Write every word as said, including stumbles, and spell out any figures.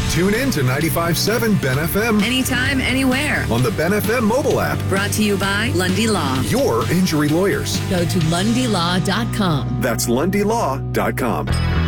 Tune in to ninety-five point seven Ben F M. Anytime, anywhere. On the Ben F M mobile app. Brought to you by Lundy Law. Your injury lawyers. Go to lundy law dot com. That's lundy law dot com.